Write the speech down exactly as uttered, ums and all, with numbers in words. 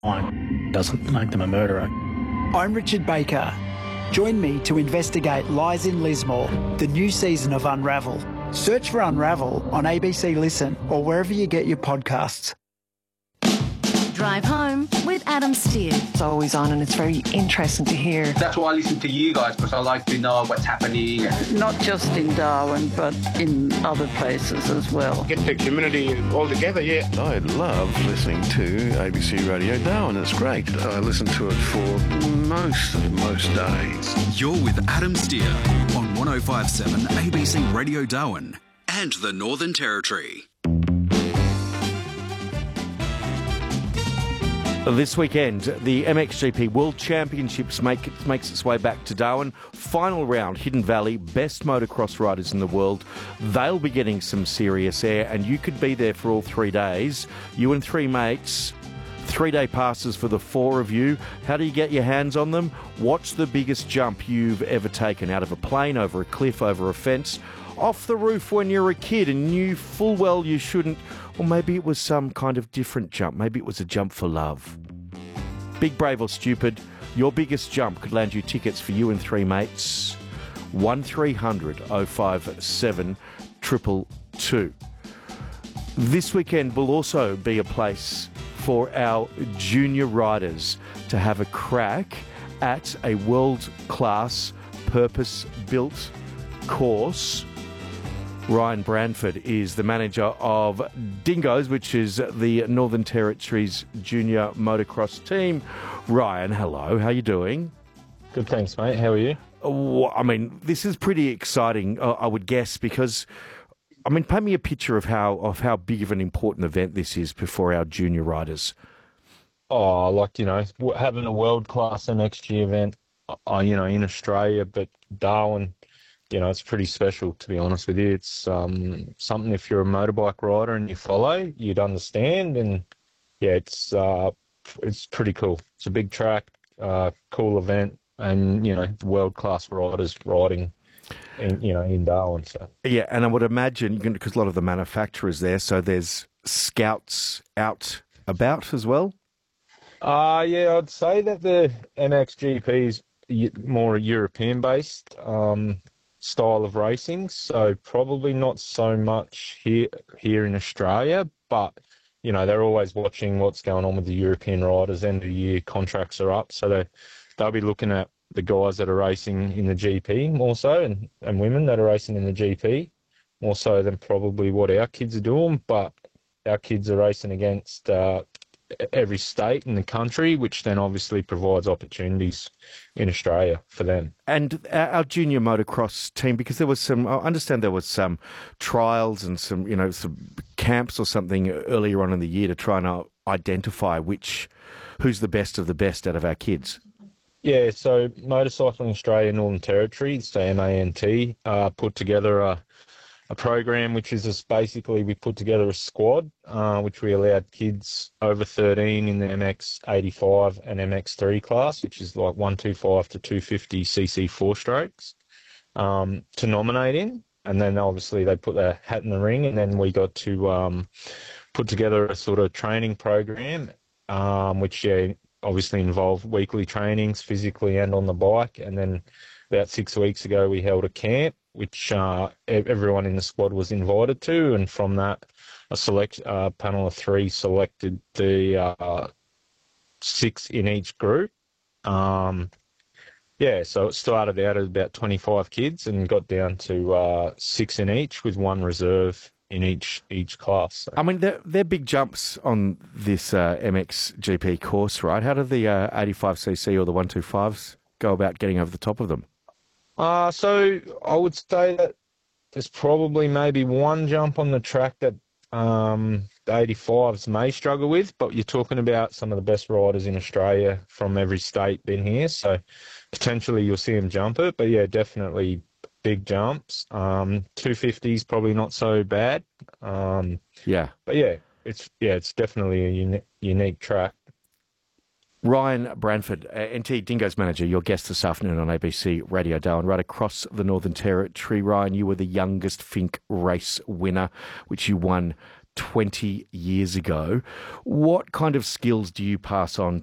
Wine doesn't make them a murderer. I'm Richard Baker. Join me to investigate Lies in Lismore, the new season of Unravel. Search for Unravel on A B C Listen or wherever you get your podcasts. Drive Home with Adam Steer. It's always on and it's very interesting to hear. That's why I listen to you guys, because I like to know what's happening. Not just in Darwin, but in other places as well. Get the community all together, yeah. I love listening to A B C Radio Darwin. It's great. I listen to it for most of most days. You're with Adam Steer on one oh five point seven A B C Radio Darwin and the Northern Territory. This weekend, the M X G P World Championships make, makes its way back to Darwin. Final round, Hidden Valley, best motocross riders in the world. They'll be getting some serious air, and you could be there for all three days. You and three mates, three-day passes for the four of you. How do you get your hands on them? What's the biggest jump you've ever taken? Out of a plane, over a cliff, over a fence, off the roof when you were a kid and knew full well you shouldn't? Or maybe it was some kind of different jump. Maybe it was a jump for love. Big, brave or stupid, your biggest jump could land you tickets for you and three mates. one three hundred oh five seven two two two. This weekend will also be a place for our junior riders to have a crack at a world-class, purpose-built course. Ryan Branford is the manager of Dingoes, which is the Northern Territory's junior motocross team. Ryan, hello. How are you doing? Good, thanks, mate. How are you? Oh, I mean, this is pretty exciting, uh, I would guess, because, I mean, paint me a picture of how of how big of an important event this is for our junior riders. Oh, like, you know, having a world-class M X G event, uh, you know, in Australia, but Darwin, you know, it's pretty special, to be honest with you. It's um, something, if you're a motorbike rider and you follow, you'd understand. And, yeah, it's uh, it's pretty cool. It's a big track, uh, cool event, and, you know, world-class riders riding, in, you know, in Darwin. So. Yeah, and I would imagine, because a lot of the manufacturers there, so there's scouts out about as well? Uh, yeah, I'd say that the M X G P is more European-based. Um style of racing, so probably not so much here here in Australia, but you know, they're always watching what's going on with the European riders. End of the year contracts are up, so they they'll be looking at the guys that are racing in the G P more so, and, and women that are racing in the G P more so than probably what our kids are doing. But our kids are racing against uh, every state in the country, which then obviously provides opportunities in Australia for them. And our junior motocross team, because there was some, I understand there was some trials and some, you know, some camps or something earlier on in the year to try and identify which, who's the best of the best out of our kids. Yeah, so Motorcycling Australia Northern Territory, so M A N T, uh, put together a a program which is just basically, we put together a squad, uh, which we allowed kids over thirteen in the M X eighty-five and M X three class, which is like one twenty-five to two fifty c c four strokes, um, to nominate in. And then obviously they put their hat in the ring, and then we got to um, put together a sort of training program, um, which yeah, obviously involved weekly trainings physically and on the bike. And then about six weeks ago, we held a camp, which uh, everyone in the squad was invited to, and from that, a select uh, panel of three selected the uh, six in each group. Um, yeah, so it started out at about twenty-five kids and got down to uh, six in each, with one reserve in each each class. So. I mean, they're, they're big jumps on this uh, M X G P course, right? How do the uh, eighty-five c c or the one twenty-fives go about getting over the top of them? Uh, so I would say that there's probably maybe one jump on the track that um, the eighty-fives may struggle with, but you're talking about some of the best riders in Australia from every state been here, so potentially you'll see them jump it. But yeah, definitely big jumps. Um, two fifties probably not so bad. Um, yeah, but yeah, it's yeah, it's definitely a uni- unique track. Ryan Branford, uh, N T Dingoes manager, your guest this afternoon on A B C Radio Darwin, right across the Northern Territory. Ryan, you were the youngest Fink race winner, which you won twenty years ago. What kind of skills do you pass on